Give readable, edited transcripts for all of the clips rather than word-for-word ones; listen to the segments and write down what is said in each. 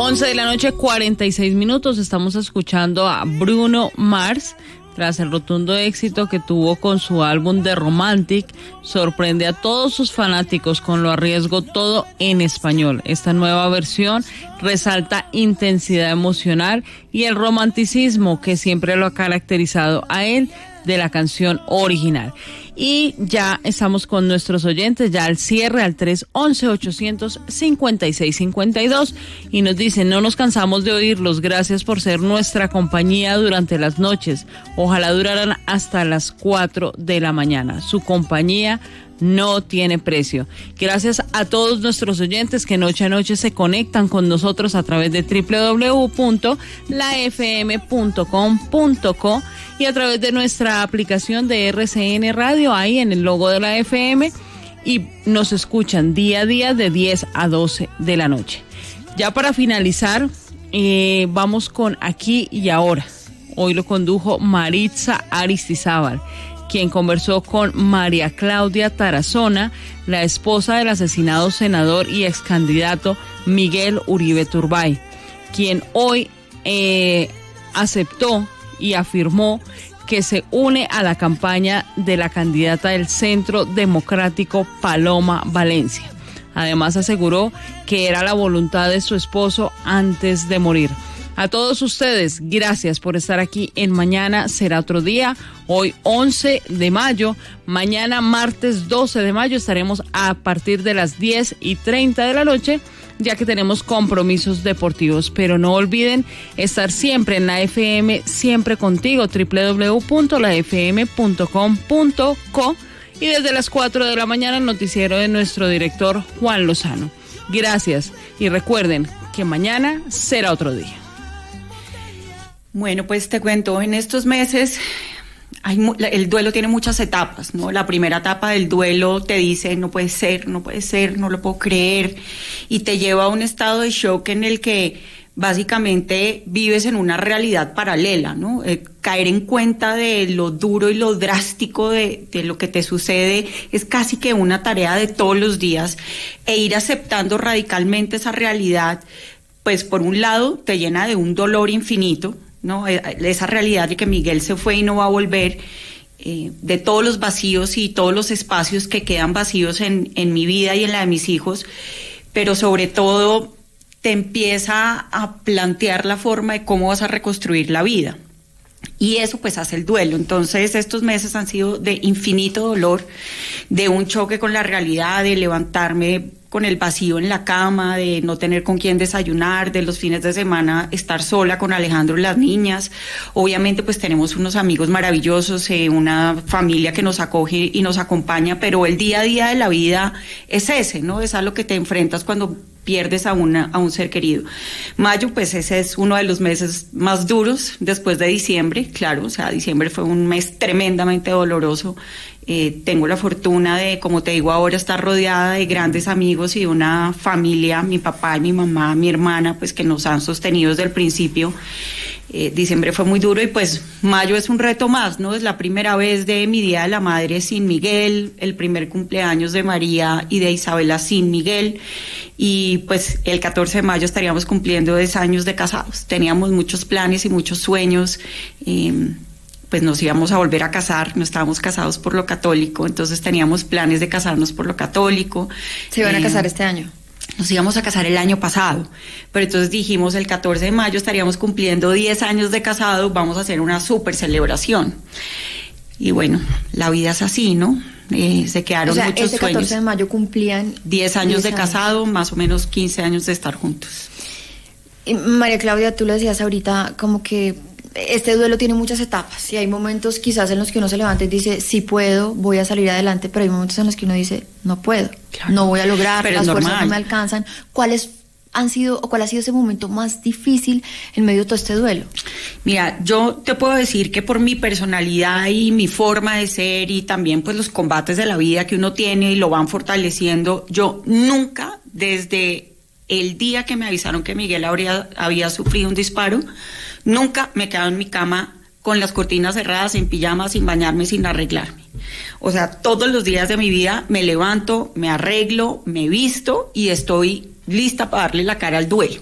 11 de la noche, 46 minutos. Estamos escuchando a Bruno Mars. Tras el rotundo éxito que tuvo con su álbum The Romantic, sorprende a todos sus fanáticos con Lo Arriesgo Todo en español. Esta nueva versión resalta intensidad emocional y el romanticismo que siempre lo ha caracterizado a él de la canción original. Y ya estamos con nuestros oyentes, ya al cierre, al 311-856-52, y nos dicen: no nos cansamos de oírlos, gracias por ser nuestra compañía durante las noches, ojalá duraran hasta las 4 de la mañana, su compañía no tiene precio. Gracias a todos nuestros oyentes que noche a noche se conectan con nosotros a través de www.lafm.com.co y a través de nuestra aplicación de RCN Radio, ahí en el logo de la FM, y nos escuchan día a día de 10 a 12 de la noche. Ya para finalizar, vamos con Aquí y Ahora. Hoy lo condujo Maritza Aristizábal, quien conversó con María Claudia Tarazona, la esposa del asesinado senador y ex candidato Miguel Uribe Turbay, quien hoy aceptó y afirmó que se une a la campaña de la candidata del Centro Democrático Paloma Valencia. Además aseguró que era la voluntad de su esposo antes de morir. A todos ustedes, gracias por estar aquí en Mañana Será Otro Día. Hoy 11 de mayo, mañana martes 12 de mayo estaremos a partir de las 10:30 de la noche, ya que tenemos compromisos deportivos. Pero no olviden estar siempre en la FM, siempre contigo, www.lafm.com.co, y desde las 4 de la mañana el noticiero de nuestro director Juan Lozano. Gracias y recuerden que mañana será otro día. Bueno, pues te cuento, en estos meses el duelo tiene muchas etapas, ¿no? La primera etapa del duelo te dice: no puede ser, no puede ser, no lo puedo creer, y te lleva a un estado de shock en el que básicamente vives en una realidad paralela, ¿no? Caer en cuenta de lo duro y lo drástico de lo que te sucede es casi que una tarea de todos los días, e ir aceptando radicalmente esa realidad, pues por un lado te llena de un dolor infinito, ¿no? Esa realidad de que Miguel se fue y no va a volver, de todos los vacíos y todos los espacios que quedan vacíos en mi vida y en la de mis hijos, pero sobre todo te empieza a plantear la forma de cómo vas a reconstruir la vida. Y eso pues hace el duelo. Entonces estos meses han sido de infinito dolor, de un choque con la realidad, de levantarme con el vacío en la cama, de no tener con quién desayunar, de los fines de semana estar sola con Alejandro y las niñas. Obviamente pues tenemos unos amigos maravillosos, una familia que nos acoge y nos acompaña, pero el día a día de la vida es ese, ¿no? Es a lo que te enfrentas cuando pierdes a un ser querido. Mayo, pues ese es uno de los meses más duros después de diciembre, claro, o sea, diciembre fue un mes tremendamente doloroso. Tengo la fortuna de, como te digo ahora, estar rodeada de grandes amigos y de una familia, mi papá y mi mamá, mi hermana, pues que nos han sostenido desde el principio. Diciembre fue muy duro y pues mayo es un reto más, ¿no? Es la primera vez de mi Día de la Madre sin Miguel, el primer cumpleaños de María y de Isabela sin Miguel, y pues el 14 de mayo estaríamos cumpliendo 10 años de casados. Teníamos muchos planes y muchos sueños, pues nos íbamos a volver a casar, no estábamos casados por lo católico, entonces teníamos planes de casarnos por lo católico. ¿Se iban a casar este año? Nos íbamos a casar el año pasado, pero entonces dijimos el 14 de mayo estaríamos cumpliendo 10 años de casado, vamos a hacer una súper celebración. Y bueno, la vida es así, ¿no? Se quedaron muchos sueños. 14 de mayo cumplían 10 años de casado, más o menos 15 años de estar juntos. Y María Claudia, tú lo decías ahorita, como que este duelo tiene muchas etapas y hay momentos quizás en los que uno se levanta y dice: sí puedo, voy a salir adelante, pero hay momentos en los que uno dice: no puedo, claro, no voy a lograr, pero las fuerzas no me alcanzan. ¿Cuál ha sido ese momento más difícil en medio de todo este duelo? Mira, yo te puedo decir que por mi personalidad y mi forma de ser y también pues los combates de la vida que uno tiene y lo van fortaleciendo, yo nunca, desde el día que me avisaron que Miguel había sufrido un disparo, nunca me he quedado en mi cama con las cortinas cerradas, en pijama, sin bañarme, sin arreglarme. O sea, todos los días de mi vida me levanto, me arreglo, me visto y estoy lista para darle la cara al duelo.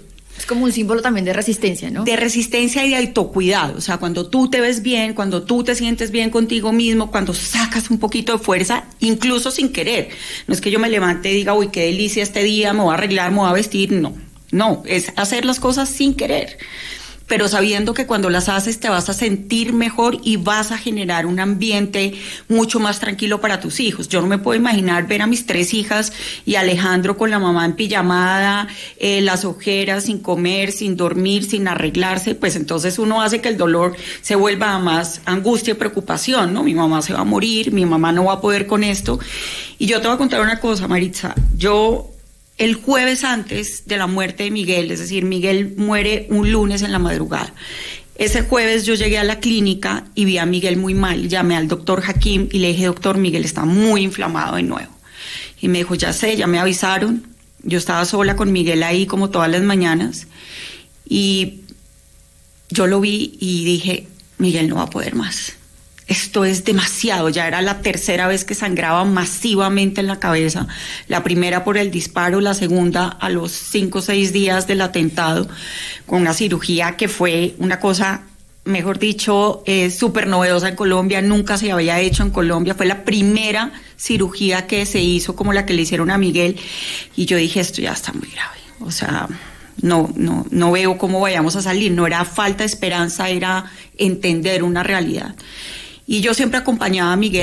Es como un símbolo también de resistencia, ¿no? De resistencia y de autocuidado. O sea, cuando tú te ves bien, cuando tú te sientes bien contigo mismo, cuando sacas un poquito de fuerza, incluso sin querer. No es que yo me levante y diga, uy, qué delicia este día, me voy a arreglar, me voy a vestir. No, es hacer las cosas sin querer, pero sabiendo que cuando las haces te vas a sentir mejor y vas a generar un ambiente mucho más tranquilo para tus hijos. Yo no me puedo imaginar ver a mis 3 hijas y a Alejandro con la mamá en pijamada, las ojeras, sin comer, sin dormir, sin arreglarse, pues entonces uno hace que el dolor se vuelva a más angustia y preocupación, ¿no? Mi mamá se va a morir, mi mamá no va a poder con esto. Y yo te voy a contar una cosa, Maritza, el jueves antes de la muerte de Miguel, es decir, Miguel muere un lunes en la madrugada. Ese jueves yo llegué a la clínica y vi a Miguel muy mal. Llamé al doctor Hakim y le dije, doctor, Miguel está muy inflamado de nuevo. Y me dijo, ya sé, ya me avisaron. Yo estaba sola con Miguel ahí como todas las mañanas. Y yo lo vi y dije, Miguel no va a poder más. Esto es demasiado, ya era la 3ª vez que sangraba masivamente en la cabeza, la primera por el disparo, la segunda a los 5 o 6 días del atentado, con una cirugía que fue una cosa, mejor dicho, súper novedosa en Colombia, nunca se había hecho en Colombia, fue la primera cirugía que se hizo como la que le hicieron a Miguel, y yo dije, esto ya está muy grave, o sea, no veo cómo vayamos a salir, no era falta de esperanza, era entender una realidad. Y yo siempre acompañaba a Miguel